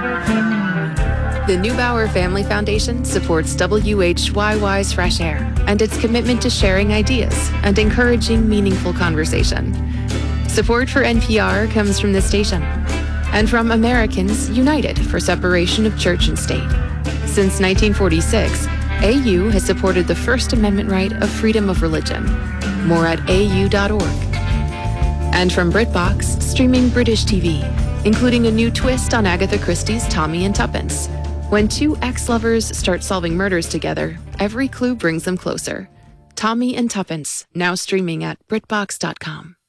The Neubauer Family Foundation supports WHYY's Fresh Air and its commitment to sharing ideas and encouraging meaningful conversation. Support for NPR comes from the station and from Americans United for Separation of Church and State. Since 1946, AU has supported the First Amendment right of freedom of religion. More at au.org. And from BritBox, streaming British TV, including a new twist on Agatha Christie's Tommy and Tuppence. When two ex-lovers start solving murders together, every clue brings them closer. Tommy and Tuppence, now streaming at BritBox.com.